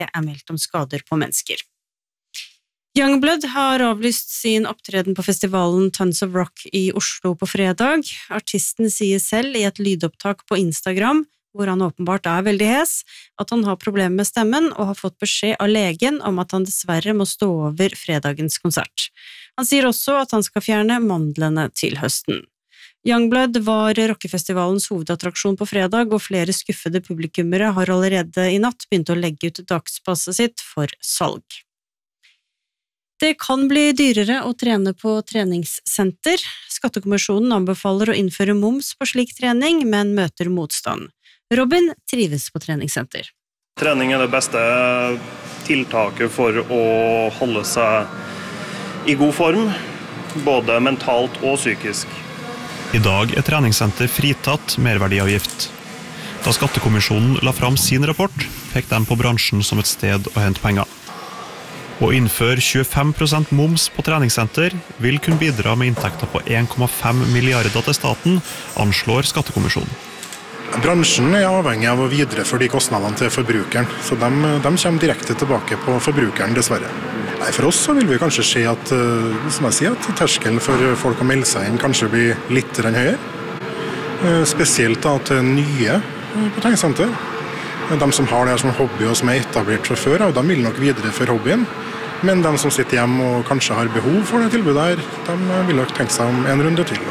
er meldt om skader på mennesker. Youngblood har avlyst sin opptreden på festivalen Tons of Rock i Oslo på fredag. Artisten sier selv i et lydopptak på Instagram, hvor han åpenbart er veldig hes, at han har problemer med stemmen og har fått beskjed av legen om at han dessverre må stå over fredagens konsert. Han sier også at han skal fjerne mandlene til høsten. Youngblood var rockefestivalens hovedattraksjon på fredag, og flere skuffede publikummere har allerede i natt begynt å legge ut dagspasset sitt for salg. Det kan bli dyrere å trene på treningssenter. Skattekommisjonen anbefaler å innføre moms på slik trening, men møter motstand. Robin trives på treningssenter. Trening er det beste tiltaket for å holde seg i god form, både mentalt og psykisk. I dag er treningssenter fritatt merverdiavgift. Da Skattekommisjonen la fram sin rapport, pekte de på bransjen som et sted å hente penger. Å innføre 25% moms på treningssenter vil kunne bidra med inntekter på 1,5 milliarder til staten, anslår Skattekommisjonen. Bransjen er avhengig av å videreføre de kostnadene til forbrukeren, så de kommer direkte tilbake på forbrukeren, dessverre. Nei, for oss så vil vi kanskje se at, som jeg sier, at terskelen for folk å melde seg inn kanskje blir litt høyere. Spesielt da til nye på treningssenter. De som har det her som hobby og som er etablert fra før, de vil nok videreføre hobbyen. Men de som sitter hjemme og kanskje har behov for det tilbudet her, de vil nok tenke seg om en runde til.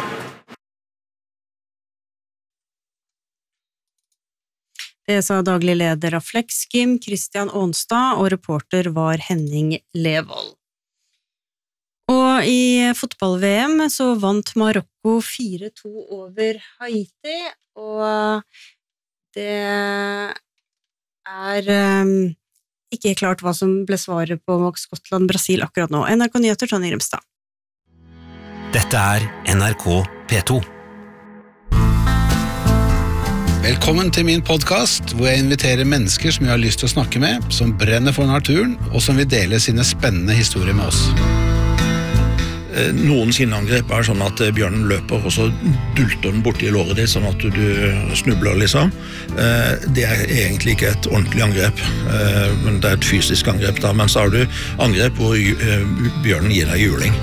Det sa daglig leder av Flex Gym, Christian Aanstad, og reporter var Henning Levold. Og i fotball-VM så vant Marokko 4-2 over Haiti, og det er ikke klart hva som ble svaret på Skottland-Brasil akkurat nå. NRK Nyheter, Tonje Grimstad. Dette er NRK P2. Velkommen til min podcast, hvor jeg inviterer mennesker som jeg har lyst til å snakke med, som brenner for naturen, og som vil dele sine spennende historier med oss. Noen angrep er sånn at bjørnen løper, og så dulter den borti låret ditt, sånn at du snubler, liksom. Det er egentlig ikke et ordentlig angrep, men det er et fysisk angrep da. Men så har du angrep hvor bjørnen gir deg juling.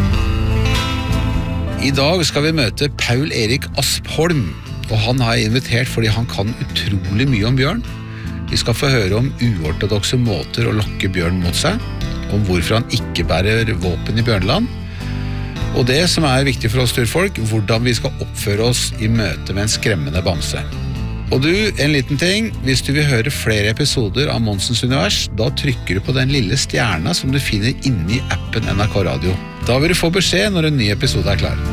I dag skal vi møte Paul Erik Aspholm, og han har jeg invitert fordi han kan utrolig mye om bjørn. Vi skal få høre om uortodokse måter å lokke bjørn mot seg, om hvorfor han ikke bærer våpen i bjørneland, og det som er viktig for oss turfolk, hvordan vi skal oppføre oss i møte med en skremmende bamse. Og du, en liten ting, hvis du vil høre flere episoder av Monsens Univers, da trykker du på den lille stjerna som du finner inne i appen NRK Radio. Da vil du få beskjed når en ny episode er klar.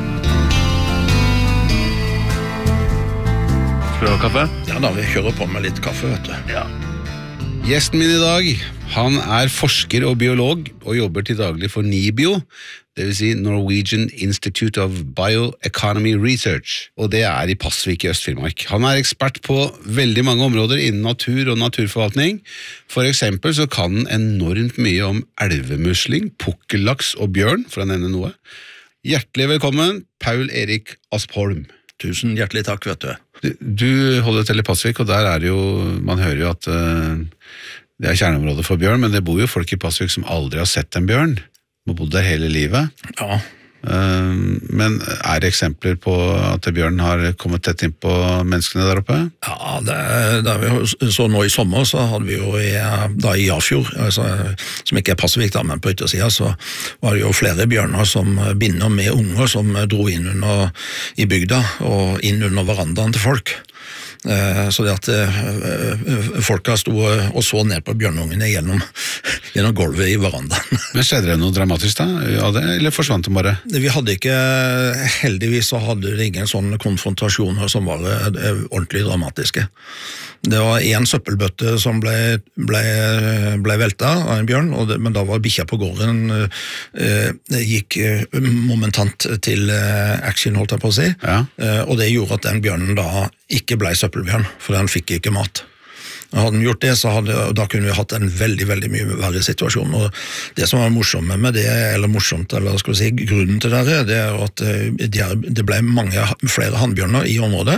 Skal du ha kaffe? Ja da, vi kjører på med litt kaffe, vet du. Ja. Gjesten min i dag, han er forsker og biolog, og jobber til daglig for NIBIO, det vil si Norwegian Institute of Bioeconomy Research, og det er i Pasvik i Øst-Finnmark. Han er ekspert på veldig mange områder innen natur og naturforvaltning. For eksempel så kan han enormt mye om elvemusling, pukkellaks og bjørn, for å nevne noe. Hjertelig velkommen, Paul Erik Aspholm. Tusen hjertelig takk, vet du. Du holder til i Pasvik, og der er det jo, man hører jo at det er kjerneområdet for bjørn, men det bor jo folk i Pasvik som aldri har sett en bjørn. De har bodd der hele livet. Ja. Men er det eksempler på at bjørn har kommet tett inn på menneskene der oppe? Ja, det vi så nå i sommer så hadde vi jo i Jafjord, altså, som ikke er Pasvik da, men på yttersiden, så var det jo flere bjørner som binder med unger som dro inn i bygda og inn under verandaen til folk. Så det at folka stod og så ned på bjørnungene gjennom gulvet i verandaen. Men skjedde det noe dramatisk da av det, eller forsvant det bare? Vi hadde ikke, heldigvis så hadde det ingen sånne konfrontasjoner som var ordentlig dramatiske. Det var en søppelbøtte som ble velta av en bjørn, men da var bikkja på gården, det gikk momentant til action, holdt jeg på å si, og det gjorde at den bjørnen da ikke ble søppelbjørn, for den fikk ikke mat. Hadde de gjort det, da kunne vi hatt en veldig, veldig mye verre situasjon. Og det som var morsomt med det, grunnen til det er at det ble flere hannbjørner i området,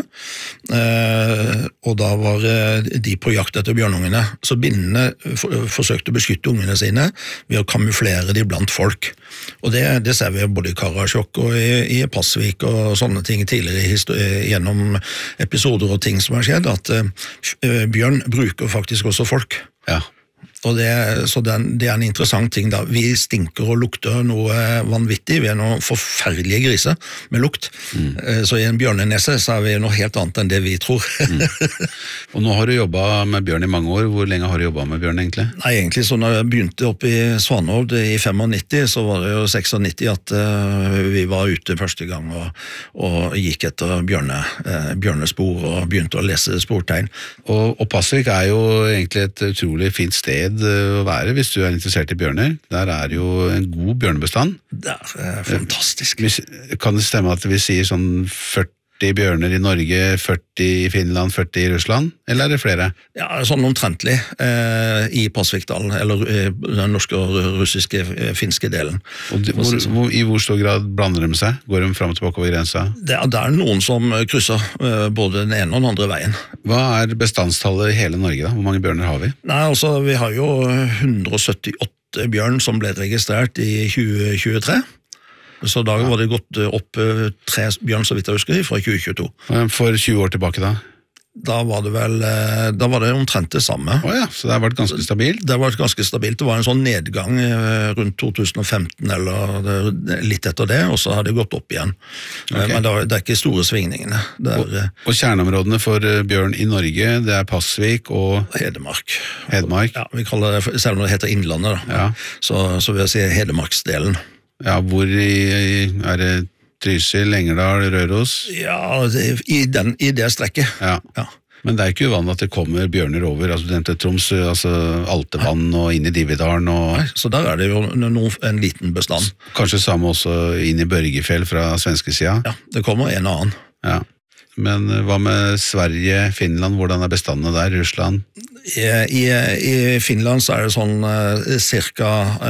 og da var de på jakt etter bjørnungene. Så binnene forsøkte å beskytte ungene sine ved å kamuflere de blant folk. Og det ser vi både i Karasjok og i Pasvik og sånne ting tidligere gjennom episoder og ting som har skjedd, at bjørn bruker faktisk også folk. Ja. Og det er en interessant ting da. Vi stinker og lukter noe vanvittig, vi noen forferdelige griser med lukt. Så i en bjørnenese så vi noe helt annet enn det vi tror. Og nå har du jobbet med bjørn i mange år. Hvor lenge har du jobbet med bjørn egentlig? Nei, egentlig så når jeg begynte opp i Svanhovd i 95, så var det jo 96 at vi var ute første gang og gikk etter bjørnespor og begynte å lese sportegn. Og Pasvik er jo egentlig et utrolig fint sted å være hvis du er interessert i bjørner. Der er jo en god bjørnebestand. Det er fantastisk. Kan det stemme at vi sier sånn 40 bjørner i Norge, 40 i Finland, 40 i Russland, eller er det flere? Ja, sånn omtrentlig i Pasvikdalen, eller den norske og russiske, finske delen. Og i hvor stor grad blander de seg? Går de frem og tilbake over grensa? Det er noen som krysser både den ene og den andre veien. Hva er bestandstallet i hele Norge da? Hvor mange bjørner har vi? Nei, altså vi har jo 178 bjørn som ble registrert i 2023. Så da var det gått opp 3 bjørn, så vidt jeg husker, fra 2022. For 20 år tilbake da? Da var det omtrent det samme. Ja, så det har vært ganske stabilt? Det har vært ganske stabilt. Det var en sånn nedgang rundt 2015, eller litt etter det, og så har det gått opp igjen. Okay. Men det er ikke store svingningene. Og kjerneområdene for bjørn i Norge, det er Pasvik og Hedmark. Ja, vi kaller det, selv om det heter Innlandet da, så vil jeg si Hedmarksdelen. Ja, hvor er det Trysil, Engerdal, Røros? Ja, i det strekket. Ja. Men det er ikke uvanlig at det kommer bjørner over, altså du nevnte Tromsø, altså Altevann og inn i Dividalen. Nei, så der er det jo en liten bestand. Kanskje samme også inn i Børgefjell fra svenske siden? Ja, det kommer en annen. Ja. Men hva med Sverige, Finland, hvordan er bestandene der, Russland? I Finland så er det sånn cirka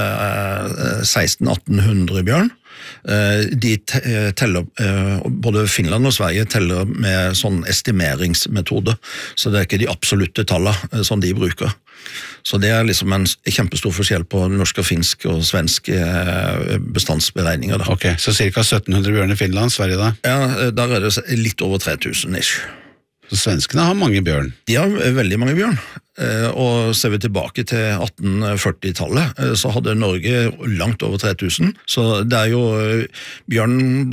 1600-1800 bjørn. De teller, både Finland og Sverige teller med sånn estimeringsmetode, så det er ikke de absolutte tallene som de bruker. Så det er liksom en kjempestor forskjell på norsk og finsk og svensk bestandsberegninger. Da. Ok, så cirka 1700 bjørn i Finland, Sverige da? Ja, der er det litt over 3000-ish. Så svenskene har mange bjørn? De har veldig mange bjørn. Og ser vi tilbake til 1840-tallet, så hadde Norge langt over 3000. Så det er jo, bjørnen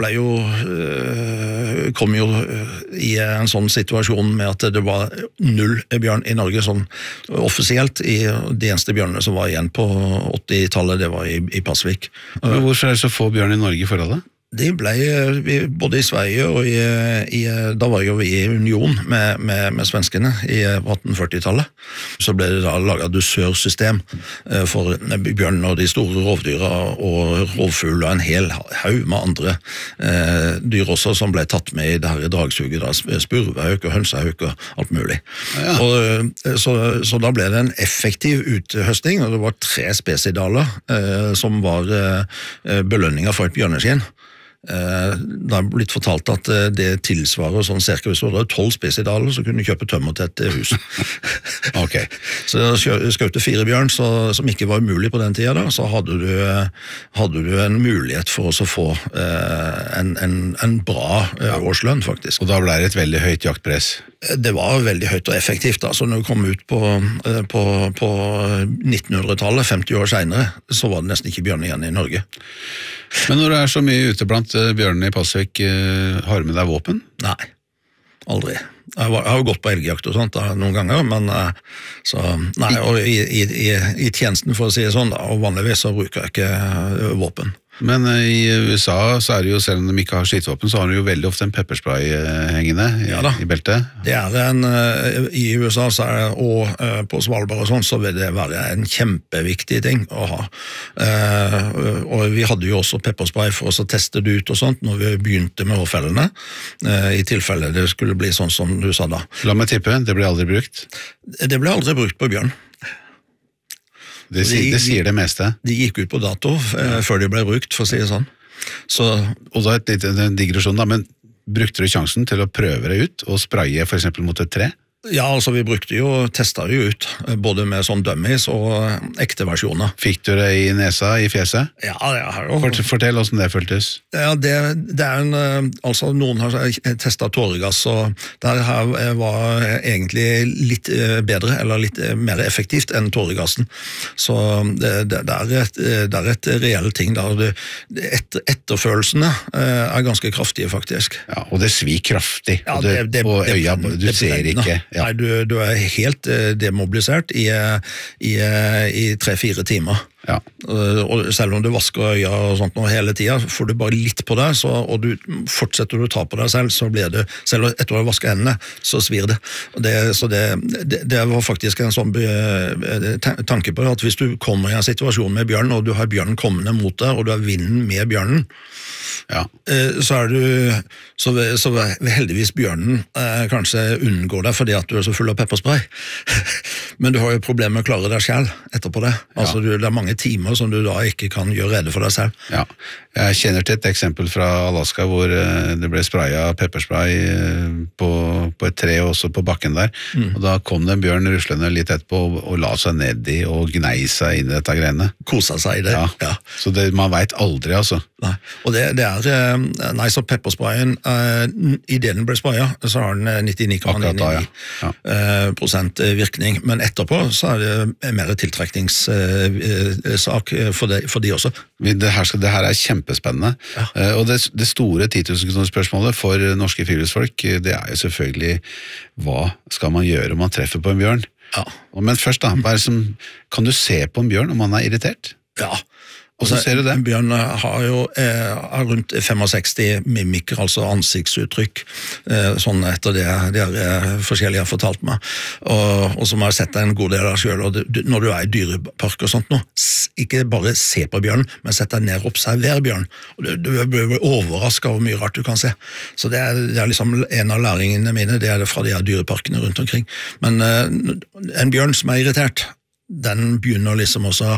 kom jo i en sånn situasjon med at det var 0 bjørn i Norge, sånn offisielt. De eneste bjørnene som var igjen på 80-tallet, det var i Pasvik. Men hvorfor er det så få bjørn i Norge i forholdet? De ble, både i Sverige og da var jo vi i union med svenskene i 1840-tallet. Så ble det da laget dusørsystem for bjørn og de store rovdyra og rovfugl og en hel haug med andre dyr også som ble tatt med i det her dragsuget, da, spurvehauk og hønsehauk og alt mulig. Ja. Så da ble det en effektiv uthøsting, og det var 3 spesidaler som var belønninger for et bjørneskinn. Det har blitt fortalt at det tilsvarer sånn cirka hvis du hadde 12 spesidaler, så kunne du kjøpe tømmer til et hus. Ok. Så skjøtte 4 bjørn, som ikke var umulig på den tiden da, så hadde du en mulighet for å få en bra årslønn, faktisk. Og da ble det et veldig høyt jaktpress? Det var veldig høyt og effektivt. Så når vi kom ut på 1900-tallet, 50 år senere, så var det nesten ikke bjørn igjen i Norge. Men når du er så mye ute blant bjørnene i Pasvik, har du med deg våpen? Nei, aldri. Jeg har jo gått på elgjakt og sånt da, noen ganger, men og i tjenesten for å si det sånn, da, og vanligvis så bruker jeg ikke våpen. Men i USA så det jo, selv om de ikke har skytevåpen, så har de jo veldig ofte en pepperspray hengende i beltet. Det i USA så det, og på Svalbard og sånn, så vil det være en kjempeviktig ting å ha. Og vi hadde jo også pepperspray for oss å teste det ut og sånt, når vi begynte med hårfellene, i tilfelle det skulle bli sånn som du sa da. La meg tippe, det ble aldri brukt? Det ble aldri brukt på bjørn. Det sier det meste. De gikk ut på dato før de ble brukt, for å si det sånn. Og da en digresjon da, men brukte du sjansen til å prøve det ut, og spraye for eksempel mot et tre? Ja, altså vi testet jo ut, både med sånn dummies og ekte versjoner. Fikk du det i nesa, i fjeset? Ja, det har jo. Fortell hvordan det føltes. Ja, det altså noen har testet tåregass, og der her var egentlig litt bedre, eller litt mer effektivt enn tåregassen. Så det et reelt ting der. Etterfølelsene ganske kraftige, faktisk. Ja, og det svir kraftig, ja, og øya, du ser ikke. Ja. Nei, du helt demobilisert i 3-4 timer. Ja. Og selv om du vasker øya og sånt nå hele tiden, får du bare litt på deg, og fortsetter du å ta på deg selv, så blir det, selv etter å ha vasket hendene, så svir det. Så det var faktisk en sånn tanke på det, at hvis du kommer i en situasjon med bjørn, og du har bjørnen kommende mot deg, og du har vinden med bjørnen, ja. Så vil heldigvis bjørnen kanskje unngå deg fordi at du så full av pepperspray. Men du har jo problemer med å klare deg selv etterpå det. Altså det mange timer som du da ikke kan gjøre redde for deg selv. Ja. Jeg kjenner til et eksempel fra Alaska hvor det ble sprayet pepperspray på et tre og også på bakken der. Og da kom det en bjørn ruslende litt etterpå og la seg ned i og gnei seg inn i dette greiene. Kosa seg i det. Ja. Så man vet aldri, altså. Nei. Og nei, så peppersprayen, i det den ble sprayet, så har den 99,99% virkning, men etterpå så det mer tiltrekningssak for de også. Det her kjempespennende, og det store 10 000 spørsmålet for norske friluftsfolk, det jo selvfølgelig hva skal man gjøre om man treffer på en bjørn? Ja. Men først da, kan du se på en bjørn om man irritert? Ja. Og så ser du det? Bjørn har jo rundt 65 mimikker, altså ansiktsuttrykk, sånn etter det forskjellige har fortalt meg, og som jeg har sett en god del av selv, og når du i dyrepark og sånt nå, ikke bare se på bjørn, men sett deg ned og observer bjørn, og du blir overrasket over mye rart du kan se. Så det liksom en av læringene mine, det det fra de her dyreparkene rundt omkring. Men en bjørn som irritert, den begynner liksom også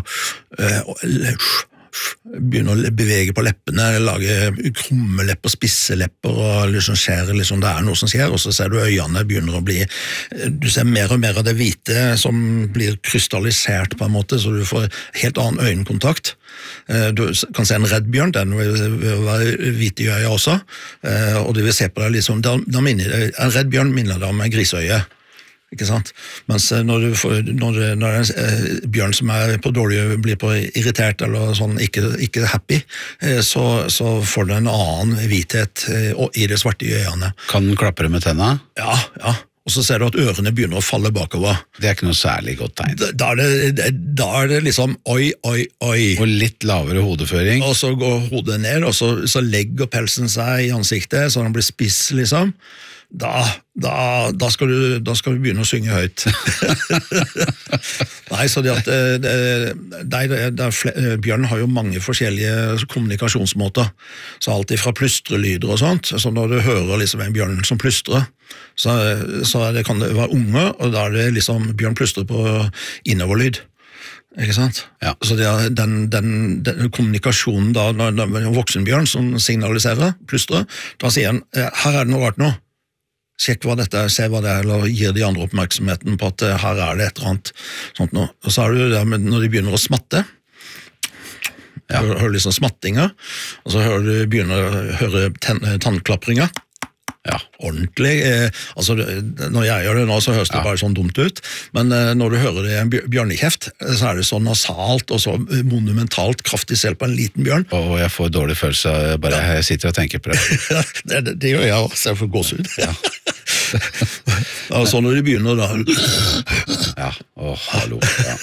begynner å bevege på leppene, lage krumme lepper, spisse lepper, og liksom skjære, liksom det noe som skjer, og så ser du øynene begynner å bli, du ser mer og mer av det hvite som blir krystallisert på en måte, så du får helt annen øyekontakt. Du kan se en redd bjørn, den vil være hvite i øya også, og du vil se på det liksom, en redd bjørn minner deg om en griseøye. Ikke sant? Mens når en bjørn som på dårlig blir på irritert eller sånn, ikke happy, så får den en annen hvithet i det svarte i øynene. Kan den klappe det med tennene? Ja. Og så ser du at ørene begynner å falle bakover. Det ikke noe særlig godt tegn. Da det liksom oi. Og litt lavere hodeføring. Og så går hodet ned, og så legger pelsen seg i ansiktet, så den blir spiss liksom. Da skal du begynne å synge høyt. Nei, så bjørn har jo mange forskjellige kommunikasjonsmåter, så alt ifra plystrelyder og sånt, så når du hører liksom en bjørn som plystrer, så kan det være unge, og da det liksom bjørn plystrer på innoverlyd. Ikke sant? Ja. Så den kommunikasjonen da, når en voksenbjørn som signaliserer, plystrer, da sier han, her det noe rart nå. Sjekk hva dette se hva det eller gir de andre oppmerksomheten på at her det et eller annet sånt nå. Og så du det når de begynner å smatte, hører liksom smattinger, og så begynner du å høre tannklapringer. Ja, ordentlig. Altså, når jeg gjør det nå, så høres det bare sånn dumt ut, men når du hører det i en bjørnekjeft, så det så nasalt og så monumentalt kraftig selv på en liten bjørn. Og jeg får dårlig følelse, bare jeg sitter og tenker på det. Det gjør jeg også, jeg får gåsehud. Ja. Altså når de begynner da Ja, hallo. Ja.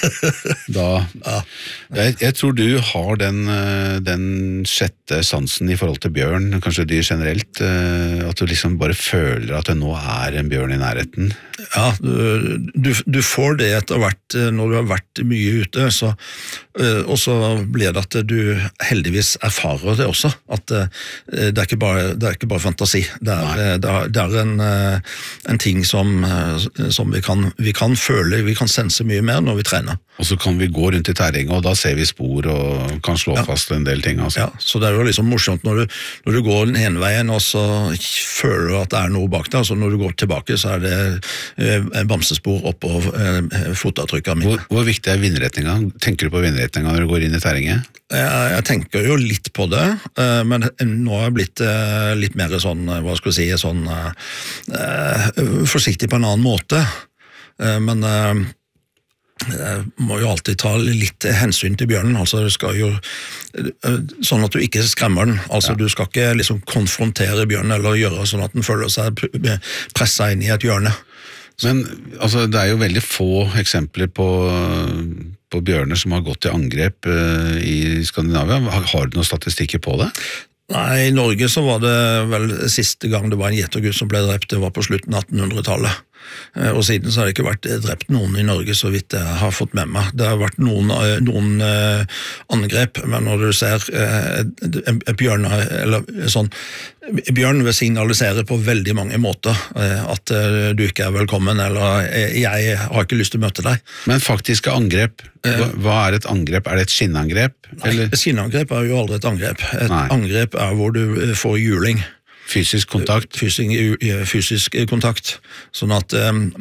Jeg tror du har den sjette sansen i forhold til bjørn, kanskje dyr generelt, at du liksom bare føler at det nå en bjørn i nærheten. Ja, du får det etter hvert når du har vært mye ute, og så blir det at du heldigvis erfarer det også, at det ikke bare fantasi, det en ting som vi kan føle, vi kan sense mye mer når vi trener. Og så kan vi gå rundt i terrenget, og da ser vi spor og kan slå fast en del ting. Altså. Ja, så det jo liksom morsomt når du går den ene veien, og så føler du at det noe bak deg, og så når du går tilbake, så det bamsespor oppå fotavtrykket mine. Hvor viktig vindretninga? Tenker du på vindretninga når du går inn i terrenget? Jeg tenker jo litt på det, men nå har jeg blitt litt mer sånn, hva skal jeg si, sånn forsiktig på en annen måte, men jeg må jo alltid ta litt hensyn til bjørnen, altså det skal jo sånn at du ikke skremmer den, altså du skal ikke liksom konfrontere bjørnen eller gjøre sånn at den føler seg presset inn i et hjørne. Men altså, det jo veldig få eksempler på bjørner som har gått til angrep i Skandinavia. Har du noen statistikker på det? Nei, i Norge så var det vel siste gang det var en gjettergutt som ble drept, det var på slutten av 1800-tallet. Og siden så har det ikke vært drept noen i Norge så vidt jeg har fått med meg. Det har vært noen angrep, men når du ser bjørn, eller sånn, bjørn vil signalisere på veldig mange måter at du ikke velkommen, eller jeg har ikke lyst til å møte deg. Men faktiske angrep, hva et angrep? Det et skinnangrep? Nei, skinnangrep jo aldri et angrep. Et angrep hvor du får juling. Fysisk kontakt? Fysisk kontakt. Sånn at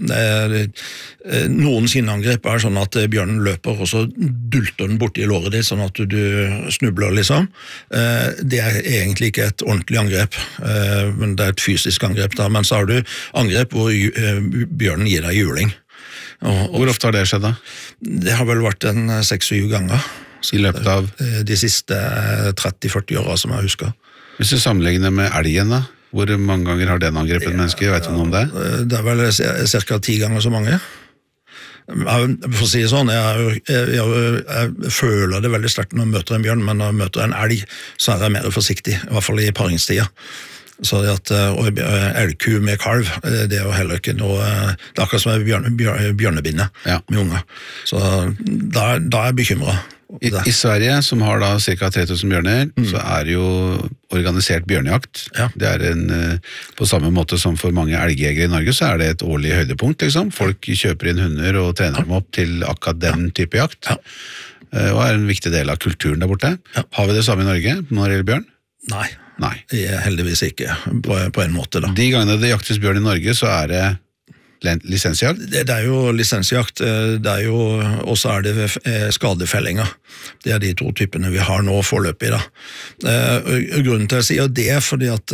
noen skinnangrep sånn at bjørnen løper, og så dulter den borti låret ditt, sånn at du snubler, liksom. Det egentlig ikke et ordentlig angrep, men det et fysisk angrep. Da. Men så har du angrep hvor bjørnen gir deg juling. Hvor ofte har det skjedd da? Det har vel vært 6-7 ganger. I løpet av? De siste 30-40 årene som jeg husker. Hvis du sammenligner med elgen da, hvor mange ganger har den angrepet mennesker? Vet du noe om det? Det vel cirka 10 ganger så mange. For å si det sånn, jeg føler det veldig sterkt når jeg møter en bjørn, men når jeg møter en elg, så jeg mer forsiktig, i hvert fall i paringstida. Så elgku med kalv, det jo heller ikke noe, det akkurat som bjørnebinne med unger. Så da jeg bekymret. I Sverige, som har da ca. 3000 bjørner, så det jo organisert bjørnejakt. Det på samme måte som for mange elgjegere i Norge, så det et årlig høydepunkt, liksom. Folk kjøper inn hunder og trener dem opp til akkurat den type jakt. Og en viktig del av kulturen der borte. Har vi det samme i Norge når det gjelder bjørn? Nei, heldigvis ikke, på en måte da. De gangene det jaktes bjørn i Norge, så det lisensjakt? Det jo lisensjakt, og så det skadefellinger. Det de 2 typene vi har nå foreløpig da. Grunnen til å si det fordi at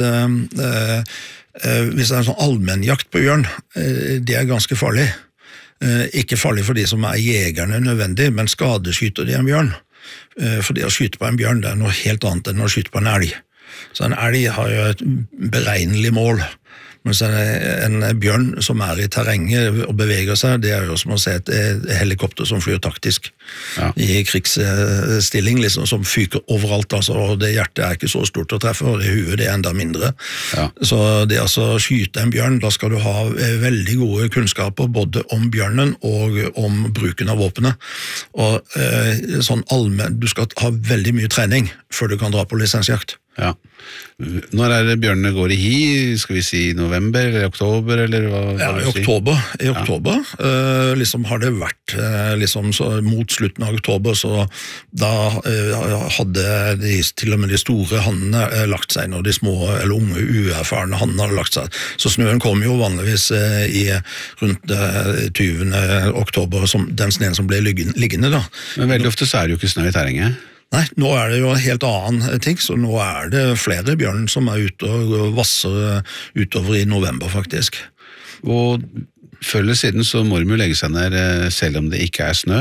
hvis det en sånn allmennjakt på bjørn, det ganske farlig. Ikke farlig for de som jegerne nødvendig, men skadeskyter de en bjørn. For det å skyte på en bjørn, det noe helt annet enn å skyte på en elg. Så en elg har jo et beregnelig mål. Men så en bjørn som i terrenget og beveger seg, det jo som å se et helikopter som flyr taktisk i krigsstilling, liksom, som fyker overalt, altså, og det hjertet ikke så stort å treffe, og det huet det enda mindre. Så det å skyte en bjørn, da skal du ha veldig gode kunnskaper både om bjørnen og om bruken av våpenet. Og sånn du skal ha veldig mye trening før du kan dra på lisensjakt. Når det bjørnene går i hi? Skal vi si november eller oktober? Eller hva I oktober. I oktober liksom har det vært liksom, mot slutten av oktober, så da hadde til og med de store hannene lagt seg når de små eller unge uerfarne hannene hadde lagt seg. Så snøen kom jo vanligvis rundt 20. oktober, den sneen som ble liggende da. Men veldig ofte så det jo ikke snø i terrenget. Nei, nå det jo en helt annen ting, så nå det flere bjørn som ute og vasser utover i november faktisk. Og før eller siden så må de jo legge seg ned selv om det ikke snø.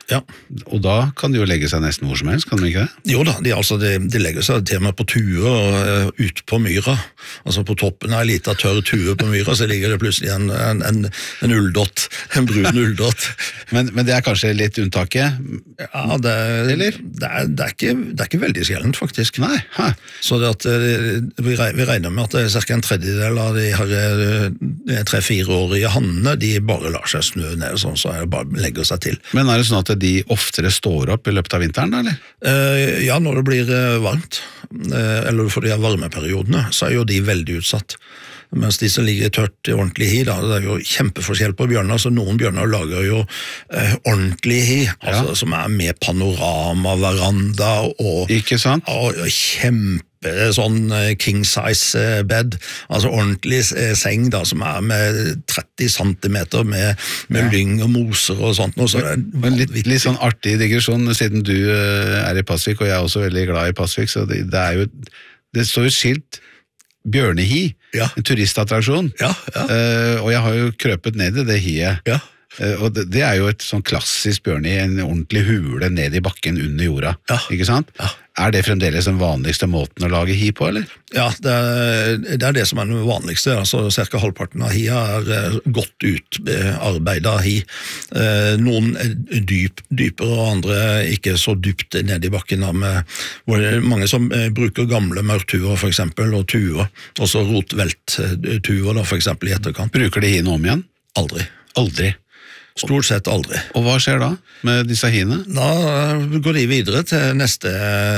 Ja. Og da kan de jo legge seg nesten hvor som helst, kan de ikke det? Jo da, de legger seg til og med på tuer ut på myra. Altså på toppen av en liten tørr tue på myra, så ligger det plutselig en ulldott, en brun ulldott. Men det er kanskje litt unntaket? Ja, det er ikke veldig sjeldent, faktisk. Nei. Hæ. Så det at vi regner med at det er ca. en tredjedel av de her 3-4-årige hannene, de bare lar seg snø ned, sånn så det bare legger seg til. Men er det sånn at de oftere står opp i løpet av vinteren, da, eller? Ja, når det blir varmt, eller for de varmeperiodene, så er jo de veldig utsatt. Mens de som ligger tørt i ordentlig hi, da, det er jo kjempeforskjell på bjørner, så noen bjørner lager jo ordentlig hi, altså, som er med panorama, veranda og, ikke sant? Og sånn king size bed, altså ordentlig seng da, som er med 30 centimeter med lyng og moser og sånt. Og så men litt sånn artig digresjon, siden du er i Pasvik, og jeg er også veldig glad i Pasvik, så det er jo, det står jo skilt Bjørnehi, en turistattraksjon, og jeg har jo krøpet ned i det hiet. Ja. Og det er jo et sånn klassisk bjørnehi, en ordentlig hule ned i bakken under jorda, ikke sant? Ja. Er det fremdeles den vanligste måten å lage hi på, eller? Ja, det er det som er den vanligste, altså cirka halvparten av hia er godt utarbeidet hi. Noen dypere og andre ikke så dypt ned i bakken, hvor det er mange som bruker gamle maurtuer for eksempel, og tuer, også rotvelttuer da, for eksempel i etterkant. Bruker de hien om igjen? Aldri. Aldri? Stort sett aldri. Og hva skjer da med disse hiene? Da går de videre til neste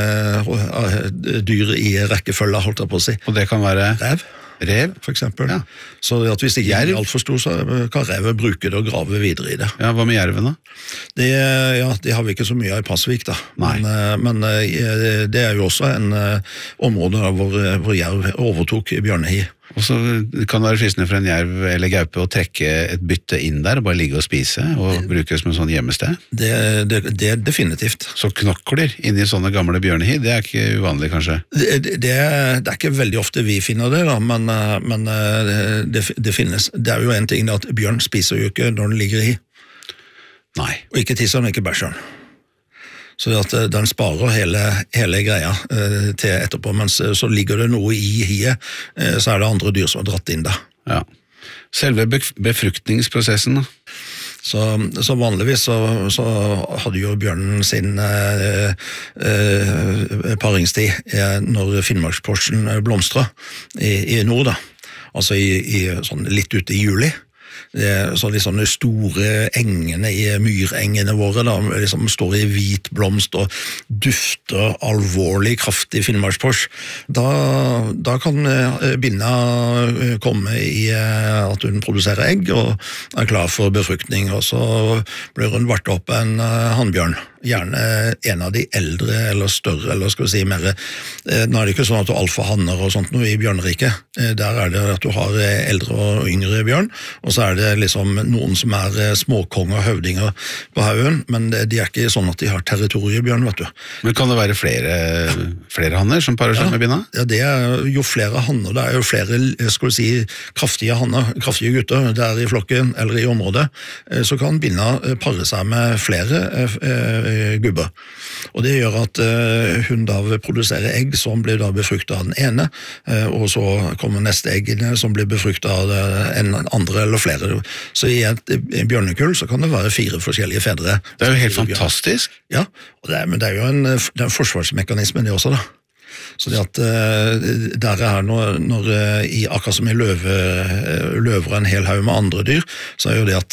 dyr i rekkefølge, holdt jeg på å si. Og det kan være? Rev, for eksempel. Ja. Så at hvis ikke er alt for stor, så kan revet bruke det og grave videre i det. Ja, hva med jerven da? Det har vi ikke så mye av i Pasvik da. Men det er jo også en område hvor jerv overtok bjørnehi. Og så kan det være fristende for en jerv eller gaupe å trekke et bytte inn der og bare ligge og spise og bruke det som en sånn hjemmested? Det er definitivt. Så knokler inn i sånne gamle bjørnehi, det er ikke uvanlig kanskje? Det er ikke veldig ofte vi finner det da, men det finnes. Det er jo en ting at bjørn spiser jo ikke når den ligger i. Nei. Og ikke tisser den, ikke bæsjer den. Så at den sparer hele greia til etterpå, mens så ligger det noe i hiet, så er det andre dyr som har dratt inn da. Ja. Selve befruktningsprosessen da? Så vanligvis så hadde jo bjørnen sin paringstid når Finnmarksporsen blomstret i nord da, altså sånn litt ute i juli. Så de sånne store engene i myrengene våre da, liksom står i hvit blomst og dufter alvorlig kraftig Finnmarkspors. Da kan binna komme i at hun produserer egg og er klar for befruktning, og så blir hun vart opp en hannbjørn. Gjerne en av de eldre eller større, eller skal vi si mer. Nå er det ikke sånn at du har alfahanner og sånt noe i bjørneriket. Der er det at du har eldre og yngre bjørn, og så er det liksom noen som er småkonger og høvdinger på haugen, men de er ikke sånn at de har territoriebjørn, vet du. Men kan det være flere hanner som parer seg med binna? Ja, det er jo flere hanner, det er jo flere, skal vi si, kraftige hanner, kraftige gutter der i flokken eller i området, så kan binna pare seg med flere gubber. Og det gjør at hun da vil produsere egg som blir da befruktet av den ene, og så kommer neste egg som blir befruktet av en andre eller flere. Så i et bjørnekull så kan det være 4 forskjellige fedre. Det er jo helt fantastisk. Ja, men det er jo en forsvarsmekanisme det også da. Så det at der er når akkurat som i løver en hel haug med andre dyr, så er jo det at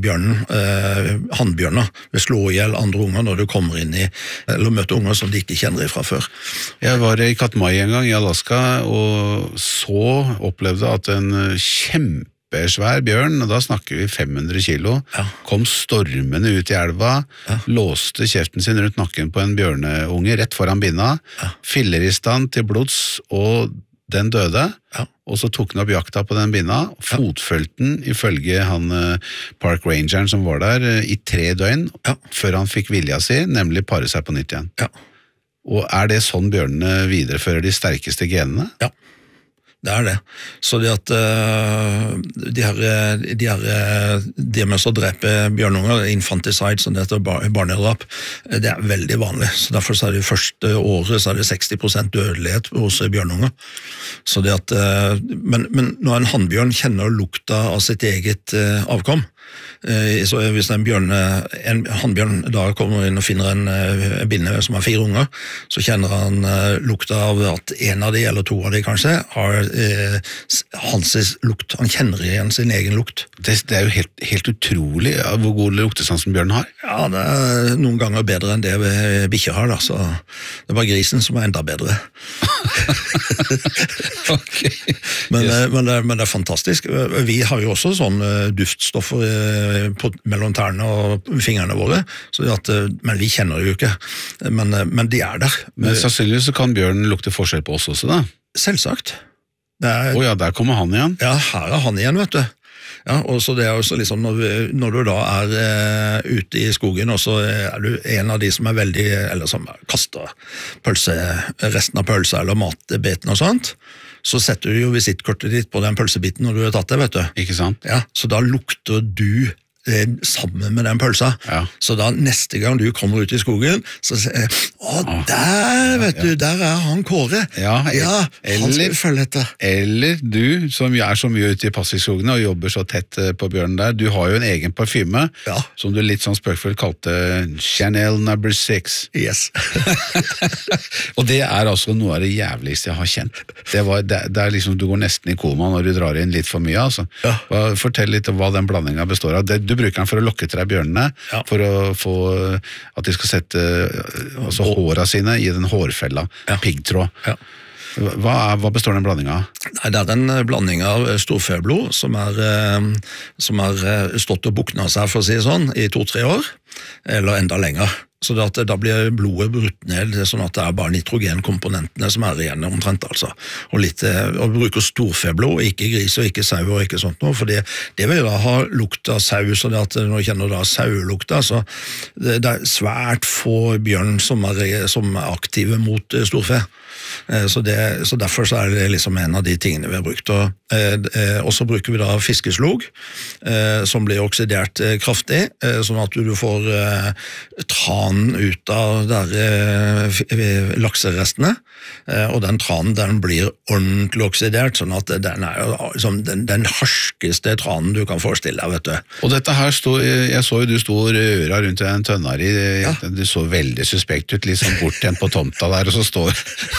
hannbjørner vil slå ihjel andre unger når du kommer inn i, eller møter unger som de ikke kjenner fra før. Jeg var i Katmai en gang i Alaska, og opplevde at en kjempesvær bjørn, og da snakker vi 500 kilo, kom stormende ut i elva, låste kjeften sin rundt nakken på en bjørneunge rett foran binna, filler i stand til blods, og den døde, og så tok den opp jakta på den binna, fotfølte den ifølge han Park Rangeren som var der i 3 døgn, før han fikk vilja si, nemlig pare seg på nytt igjen. Og er det sånn bjørnene viderefører de sterkeste genene? Ja. Det det. Så det at det med å drepe bjørnunger, infanticide, som det heter barnedrap, det veldig vanlig. Så derfor så det første året så det 60% dødelighet hos bjørnunger. Så det at, men når en hannbjørn kjenner lukta av sitt eget avkom, så hvis en hannbjørn da kommer inn og finner en binne som har 4 unger, så kjenner han lukta av at en av de, eller 2 av de kanskje, har hans lukt. Han kjenner igjen sin egen lukt. Det jo helt utrolig hvor god luktesansen bjørnen har. Ja, det noen ganger bedre enn det bikkjer har, da, så det var grisen som enda bedre. Okay. Men det fantastisk. Vi har jo også sånn duftstoffer mellom tærne og fingrene våre, så at, men vi kjenner det jo ikke. Men de der. Men sannsynligvis så kan bjørnen lukte forskjell på oss også, da? Selvsagt. Ja, der kommer han igjen. Ja, her han igjen, vet du. Ja, og så det også liksom, når du da ute i skogen, og så du en av de som veldig, eller som kaster resten av pølsa eller matbeten og sånt, så setter du jo visittkortet ditt på den pølsebiten når du har tatt det, vet du. Ikke sant? Ja, så da lukter du sammen med den pølsa. Ja. Så da neste gang du kommer ut i skogen, så sier der, vet du, der han Kåre. Ja, han skal følge etter. Eller du, som så mye ute i passivskogene og jobber så tett på bjørnen der, du har jo en egen parfyme, som du litt sånn spøkfullt kalte Chanel No. 6. Yes. Og det altså noe av det jævligste jeg har kjent. Det liksom, du går nesten i koma når du drar inn litt for mye, altså. Ja. Fortell litt om hva den blandingen består av. Du bruker den for å lokke til deg bjørnene, for å få at de skal sette hårene sine i den hårfella, piggtråd. Ja. Hva består den blandingen av? Nei, det en blanding av storfeblod som stått og buknet seg, for å si det sånn, i 2-3 år, eller enda lenger. Så da blir blodet brutt ned, sånn at det bare nitrogenkomponentene som igjen omtrent, altså. Og bruker storfeblod, ikke gris og ikke sau og ikke sånt noe, for det vil da ha lukt av sau, så det at når du kjenner da sauelukta, så det svært få bjørn som aktive mot storfe. Så derfor så det liksom en av de tingene vi har brukt. Og så bruker vi da fiskeslog, som blir oksidert kraftig, sånn at du får tranen ut av lakserestene, og den tranen den blir ordentlig oksidert, sånn at den liksom, den harskeste tranen du kan forestille deg, vet du. Og dette her jeg så jo du sto og røra rundt en tønner i, du så veldig suspekt ut, liksom borttent på tomta der, og så står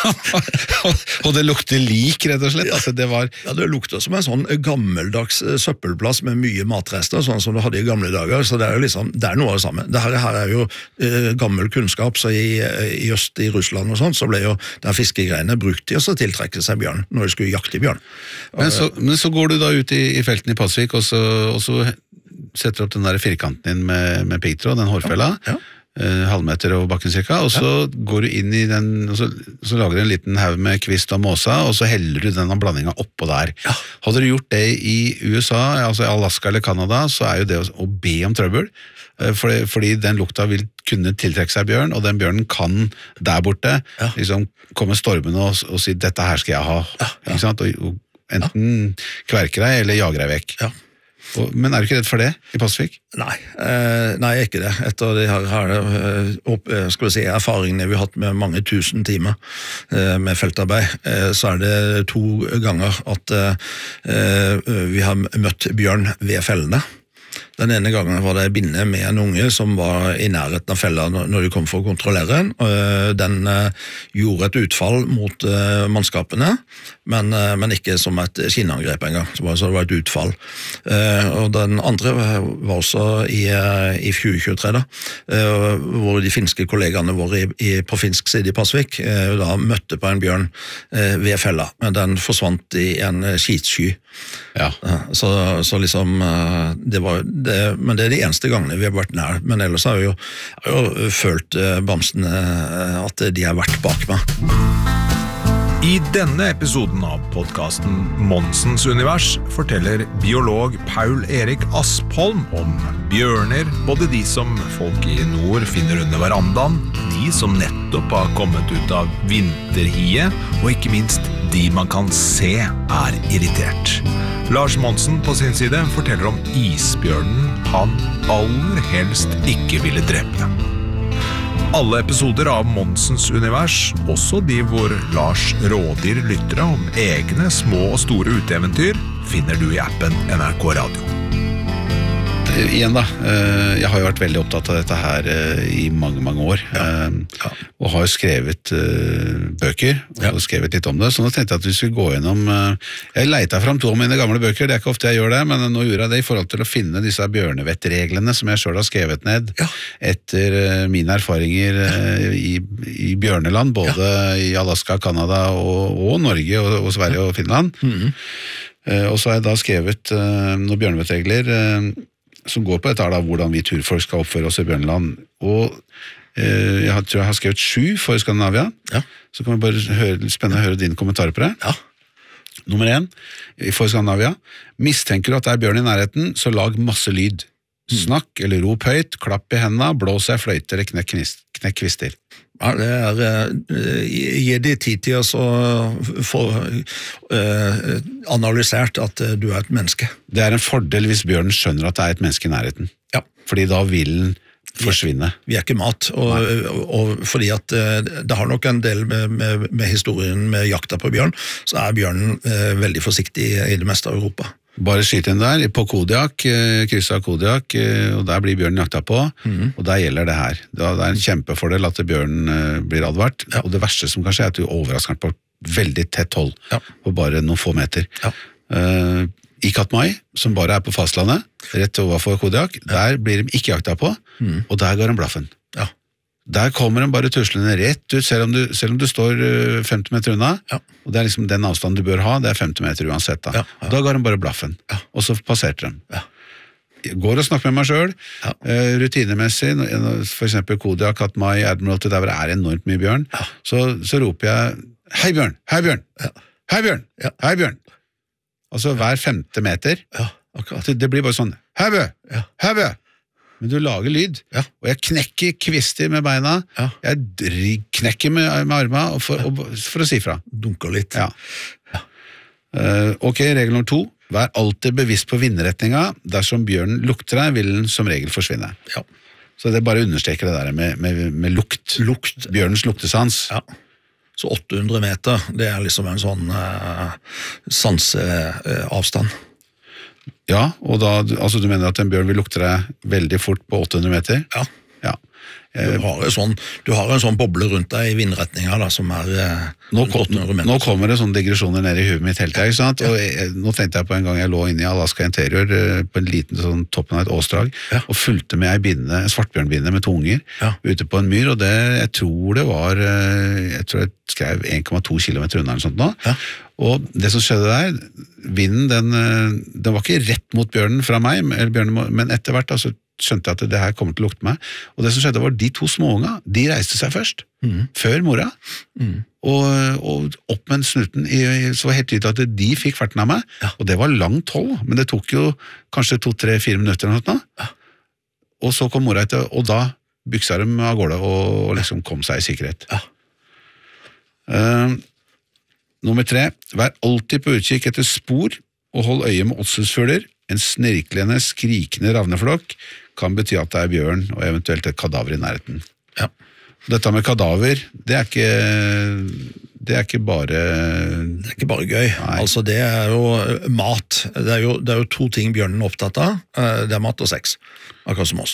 og det lukter lik, rett og slett. Altså, det lukter som en sånn gammeldags søppelplass med mye matrester, sånn som du hadde i gamle dager, så det jo liksom, det noe av det samme. Dette her jo gammel kunnskap, så i øst i Russland og sånt, så ble jo der fiskegreiene brukt til å tiltrekke seg bjørn, når de skulle jakte bjørn. Men så går du da ut i felten i Pasvik, og så setter du opp den der firkanten din med piggtråd, den hårfella, halvmeter over bakken cirka, og så går du inn i den, og så lager du en liten haug med kvist og måsa, og så heller du denne blandingen oppå der. Hadde du gjort det i USA, altså i Alaska eller Canada, så jo det å be om trøbbel, fordi den lukta vil kunne tiltrekke seg bjørn, og den bjørnen kan der borte liksom komme stormende og si, dette her skal jeg ha, ikke sant? Og enten kverke deg eller jage deg vekk. Men du ikke redd for det i Pasvik? Nei, jeg ikke det. Etter de her erfaringene vi har hatt med mange tusen timer med feltarbeid, så det 2 ganger at vi har møtt bjørn ved fellene. Den ene gangen var det en binne med en unge som var i nærheten av fella når de kom for å kontrollere den. Den gjorde et utfall mot mannskapene, men ikke som et skinnangrep engang, så det var et utfall. Og den andre var også i 2023 da, hvor de finske kollegaene våre på finsk side i Pasvik da møtte på en bjørn ved fella, men den forsvant i en skitsky. Så liksom men det de eneste gangene vi har vært nær, men ellers har jeg jo følt bamsene at de har vært bak meg. I denne episoden av podcasten Monsens Univers forteller biolog Paul Erik Aspholm om bjørner, både de som folk i nord finner under verandaen, de som nettopp har kommet ut av vinterhiet, og ikke minst de man kan se irritert. Lars Monsen på sin side forteller om isbjørnen han aller helst ikke ville drepe. Alle episoder av Monsens univers, også de hvor Lars rådgir lyttere om egne små og store uteventyr, finner du i appen NRK Radio. Igjen da, jeg har jo vært veldig opptatt av dette her i mange år, og har skrevet bøker, og skrevet litt om det, så nå tenkte jeg at vi skulle gå gjennom, jeg leita fram 2 av mine gamle bøker, det ikke ofte jeg gjør det, men nå gjorde jeg det i forhold til å finne disse bjørnevettreglene som jeg selv har skrevet ned, etter mine erfaringer i bjørneland, både i Alaska, Kanada og Norge, og Sverige og Finland, og så har jeg da skrevet noen bjørnevettregler, som går på dette da, hvordan vi turfolk skal oppføre oss i Bjørneland. Og jeg tror jeg har skrevet 7 for Skandinavia. Så kan vi bare spennende å høre dine kommentarer på det. Nummer 1, for Skandinavia. Mistenker du at det er bjørn i nærheten, så lag masse lyd. Snakk eller rop høyt, klapp i hendene, blås i fløyte eller knekk kvister. Ja, det gi de tid til å få analysert at du er et menneske. Det er en fordel hvis bjørnen skjønner at det er et menneske i nærheten. Ja. Fordi da vil den forsvinne. Vi er ikke mat, og fordi at det har nok en del med historien med jakta på bjørn, så er bjørnen veldig forsiktig i det meste av Europa. Bare skyte inn der, på Kodiak, krysset av Kodiak, og der blir bjørnen jakta på, og der gjelder det her. Det er en kjempefordel at bjørnen blir advart, og det verste som kan skje er at du overrasker den på veldig tett hold, på bare noen få meter. I Katmai, som bare er på fastlandet, rett overfor Kodiak, der blir de ikke jakta på, og der går den blaffen. Der kommer den bare tuslende rett ut, selv om du står 50 meter unna, og det er liksom den avstanden du bør ha, det er 50 meter uansett da. Da går den bare blaffen, og så passerte den. Går og snakker med meg selv, rutinemessig, for eksempel Kodiak, Katmai, Admiralty, der det er enormt mye bjørn, så roper jeg, hei bjørn, hei bjørn, hei bjørn, hei bjørn. Altså hver 5. meter, det blir bare sånn, hei bjørn, hei bjørn. Men du lager lyd, og jeg knekker kvister med beina, jeg knekker med armene for å si fra. Dunker litt. Ok, regel nummer 2. Vær alltid bevisst på vindretninga. Dersom bjørnen lukter deg, vil den som regel forsvinne. Så det bare understreker det der med lukt. Bjørnens luktesans. Så 800 meter, det er liksom en sånn sanseavstand. Ja, og da, altså du mener at en bjørn vil lukte deg veldig fort på 800 meter? Ja. Du har en sånn boble rundt deg i vindretninga da, som er nå kommer det sånne digresjoner ned i huet mitt helt her, ikke sant? Og nå tenkte jeg på en gang jeg lå inne i Alaska Interior på en liten sånn toppen av et åsdrag, og fulgte med en svartbjørnbinne med 2 unger ute på en myr, og jeg tror jeg skrev 1,2 kilometer unna eller sånt nå, og det som skjedde der, vinden den var ikke rett mot bjørnen fra meg, men etter hvert altså, skjønte jeg at det her kommer til å lukte meg, og det som skjedde var de 2 småunga, de reiste seg først, før mora, og opp med snuten, så var helt tydelig at de fikk farten av meg, og det var langt hold, men det tok jo kanskje 2-3-4 minutter eller noe, og så kom mora etter, og da byksa de av gårde og liksom kom seg i sikkerhet. Nummer 3, vær alltid på utkikk etter spor, og hold øye med åtselsfugler. En snirklende, skrikende ravneflokk kan bety at det er bjørn og eventuelt et kadaver i nærheten. Dette med kadaver, det er ikke bare gøy. Altså det er jo mat. Det er jo 2 ting bjørnen er opptatt av. Det er mat og sex. Akkurat som oss.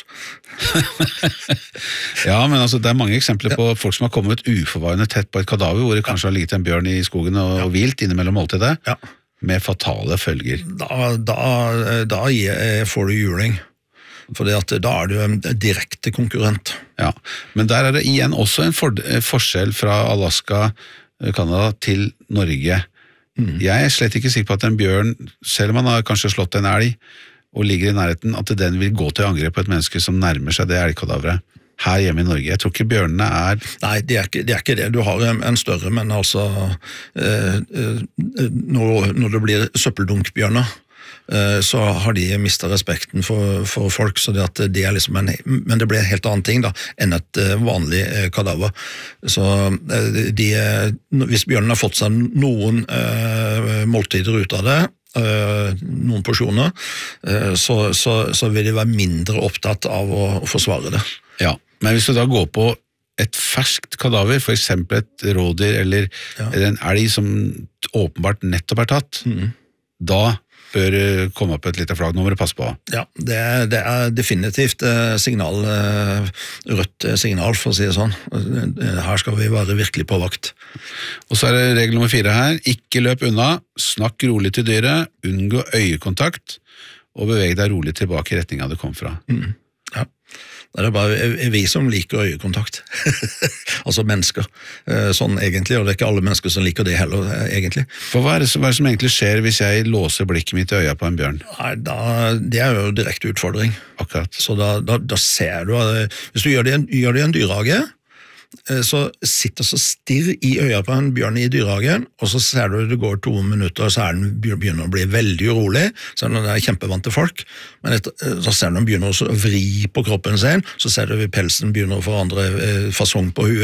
Ja, men altså det er mange eksempler på folk som har kommet uforvarende tett på et kadaver, hvor det kanskje har ligget en bjørn i skogen og vilt innimellom måltidet. Med fatale følger. Da får du juling, for da er du en direkte konkurrent. Ja, men der er det igjen også en forskjell fra Alaska, Kanada til Norge. Jeg er slett ikke sikker på at en bjørn, selv om han har kanskje slått en elg og ligger i nærheten, at den vil gå til angrep på et menneske som nærmer seg det elgkadaveret. Her hjemme i Norge. Jeg tror ikke bjørnene er... Nei, det er ikke det. Du har en større, men altså når det blir søppeldunkbjørner, så har de mistet respekten for folk, så det liksom men det blir en helt annen ting da, enn et vanlig kadaver. Så hvis bjørnen har fått seg noen måltider ut av det, noen porsjoner, så vil de være mindre opptatt av å forsvare det. Ja, men hvis du da går på et ferskt kadaver, for eksempel et rådyr eller en elg som åpenbart nettopp tatt, da bør komme opp et lite flagg, nå må du passe på. Ja, det definitivt signal, rødt signal, for å si det sånn. Her skal vi være virkelig på vakt. Og så det regel nummer 4 her, ikke løp unna, snakk rolig til dyret, unngå øyekontakt, og beveg deg rolig tilbake i retningen du kom fra. Ja. Det er bare vi som liker øyekontakt, altså mennesker, sånn egentlig, og det ikke alle mennesker som liker det heller, egentlig. For hva det som egentlig skjer hvis jeg låser blikket mitt i øya på en bjørn? Nei, det jo direkte utfordring. Akkurat. Så da ser du, hvis du gjør det i en dyrehage, så sitter så stirr i øya på en bjørn i dyrehagen, og så ser du det går 2 minutter, så den begynner å bli veldig urolig, så den kjempevant til folk, men så ser du den begynner å vri på kroppen sin, så ser du pelsen begynner å forandre fasong på huet,